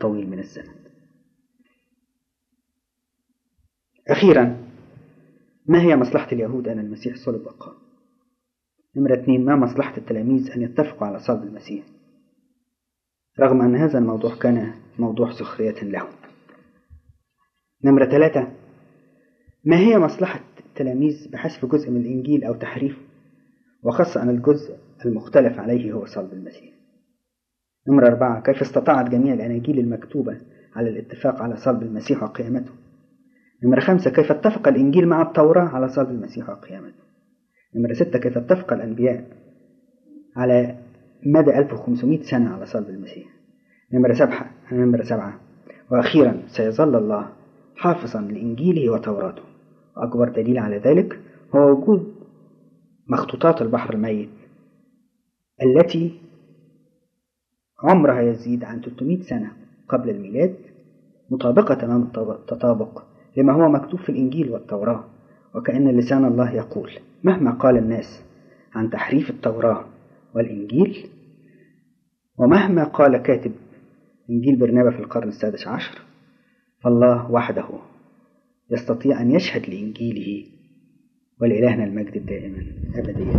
طويل من الزمن. أخيرا، ما هي مصلحة اليهود أن المسيح صلب وقام؟ نمرة 2، ما مصلحة التلاميذ أن يتفقوا على صلب المسيح رغم أن هذا الموضوع كان موضوع سخرية لهم؟ نمرة 3، ما هي مصلحة التلاميذ بحذف جزء من الإنجيل أو تحريفه، وخاصة أن الجزء المختلف عليه هو صلب المسيح؟ نمرة 4، كيف استطاعت جميع الأناجيل المكتوبة على الاتفاق على صلب المسيح وقيامته؟ نمرة 5، كيف اتفق الإنجيل مع التوراة على صلب المسيح وقيامته؟ نمرة 6، كيف اتفق الأنبياء على مدى 1500 سنة على صلب المسيح؟ نمرة 7، وأخيرا، سيظل الله حافظا لإنجيله وتوراته، وأكبر دليل على ذلك هو وجود مخطوطات البحر الميت التي عمرها يزيد عن 300 سنة قبل الميلاد، مطابقة تمام التطابق لما هو مكتوب في الإنجيل والتوراة. وكأن لسان الله يقول: مهما قال الناس عن تحريف التوراة والإنجيل، ومهما قال كاتب إنجيل برنابا في القرن السادس عشر، فالله وحده يستطيع أن يشهد لإنجيله، ولإلهنا المجد دائما أبديا.